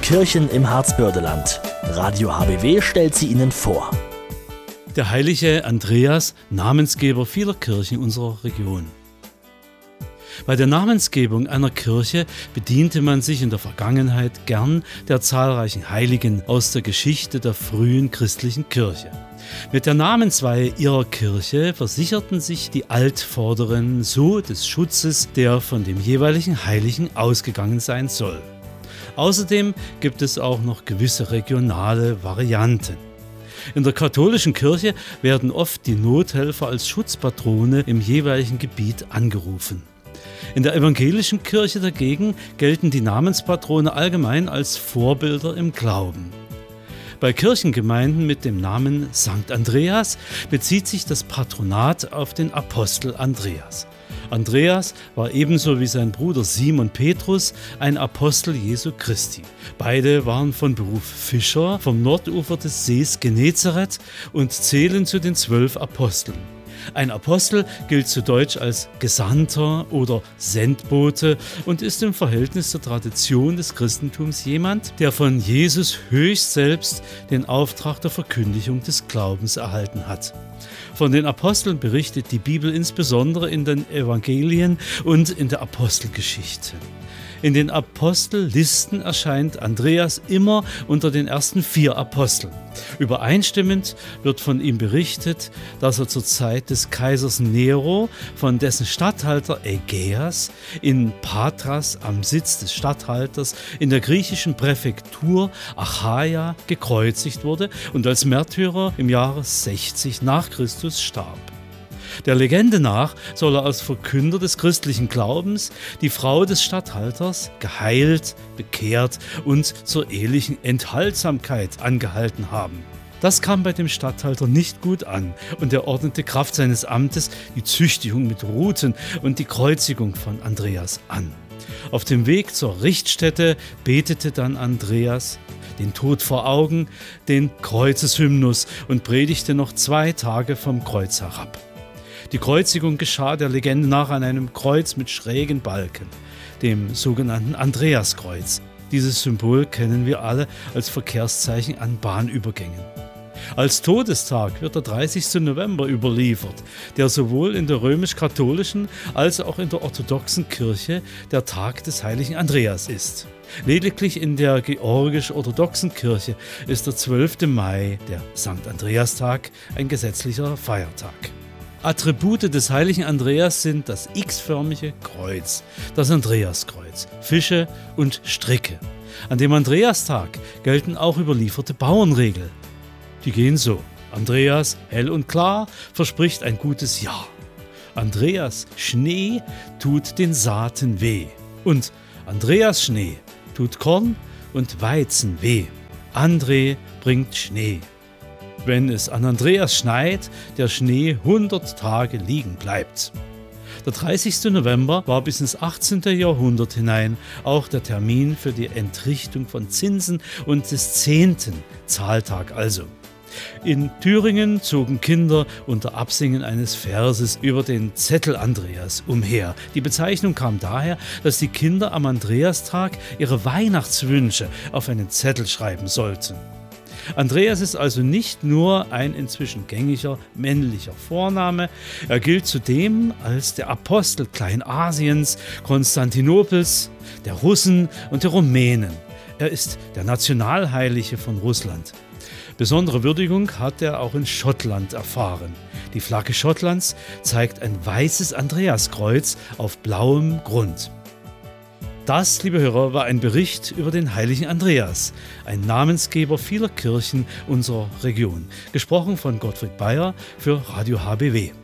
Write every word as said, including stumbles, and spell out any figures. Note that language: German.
Kirchen im Harzbördeland. Radio H B W stellt sie Ihnen vor. Der heilige Andreas, Namensgeber vieler Kirchen unserer Region. Bei der Namensgebung einer Kirche bediente man sich in der Vergangenheit gern der zahlreichen Heiligen aus der Geschichte der frühen christlichen Kirche. Mit der Namensweihe ihrer Kirche versicherten sich die Altvorderen so des Schutzes, der von dem jeweiligen Heiligen ausgegangen sein soll. Außerdem gibt es auch noch gewisse regionale Varianten. In der katholischen Kirche werden oft die Nothelfer als Schutzpatrone im jeweiligen Gebiet angerufen. In der evangelischen Kirche dagegen gelten die Namenspatrone allgemein als Vorbilder im Glauben. Bei Kirchengemeinden mit dem Namen Sankt Andreas bezieht sich das Patronat auf den Apostel Andreas. Andreas war ebenso wie sein Bruder Simon Petrus ein Apostel Jesu Christi. Beide waren von Beruf Fischer vom Nordufer des Sees Genezareth und zählen zu den zwölf Aposteln. Ein Apostel gilt zu Deutsch als Gesandter oder Sendbote und ist im Verhältnis zur Tradition des Christentums jemand, der von Jesus höchst selbst den Auftrag der Verkündigung des Glaubens erhalten hat. Von den Aposteln berichtet die Bibel insbesondere in den Evangelien und in der Apostelgeschichte. In den Apostellisten erscheint Andreas immer unter den ersten vier Aposteln. Übereinstimmend wird von ihm berichtet, dass er zur Zeit des Kaisers Nero von dessen Statthalter Ägeas in Patras am Sitz des Statthalters in der griechischen Präfektur Achaia gekreuzigt wurde und als Märtyrer im Jahre sechzig nach Christus starb. Der Legende nach soll er als Verkünder des christlichen Glaubens die Frau des Statthalters geheilt, bekehrt und zur ehelichen Enthaltsamkeit angehalten haben. Das kam bei dem Statthalter nicht gut an und er ordnete Kraft seines Amtes die Züchtigung mit Ruten und die Kreuzigung von Andreas an. Auf dem Weg zur Richtstätte betete dann Andreas, den Tod vor Augen, den Kreuzeshymnus und predigte noch zwei Tage vom Kreuz herab. Die Kreuzigung geschah der Legende nach an einem Kreuz mit schrägen Balken, dem sogenannten Andreaskreuz. Dieses Symbol kennen wir alle als Verkehrszeichen an Bahnübergängen. Als Todestag wird der dreißigste November überliefert, der sowohl in der römisch-katholischen als auch in der orthodoxen Kirche der Tag des heiligen Andreas ist. Lediglich in der georgisch-orthodoxen Kirche ist der zwölfte Mai, der Sankt Andreastag, ein gesetzlicher Feiertag. Attribute des heiligen Andreas sind das X-förmige Kreuz, das Andreaskreuz, Fische und Stricke. An dem Andreastag gelten auch überlieferte Bauernregeln. Die gehen so: Andreas, hell und klar, verspricht ein gutes Jahr. Andreas, Schnee, tut den Saaten weh. Und Andreas Schnee tut Korn und Weizen weh. André bringt Schnee. Wenn es an Andreas schneit, der Schnee hundert Tage liegen bleibt. Der dreißigste November war bis ins achtzehnte Jahrhundert hinein auch der Termin für die Entrichtung von Zinsen und des zehnten Zahltag also. In Thüringen zogen Kinder unter Absingen eines Verses über den Zettel Andreas umher. Die Bezeichnung kam daher, dass die Kinder am Andreastag ihre Weihnachtswünsche auf einen Zettel schreiben sollten. Andreas ist also nicht nur ein inzwischen gängiger männlicher Vorname, er gilt zudem als der Apostel Kleinasiens, Konstantinopels, der Russen und der Rumänen. Er ist der Nationalheilige von Russland. Besondere Würdigung hat er auch in Schottland erfahren. Die Flagge Schottlands zeigt ein weißes Andreaskreuz auf blauem Grund. Das, liebe Hörer, war ein Bericht über den heiligen Andreas, ein Namensgeber vieler Kirchen unserer Region. Gesprochen von Gottfried Bayer für Radio H B W.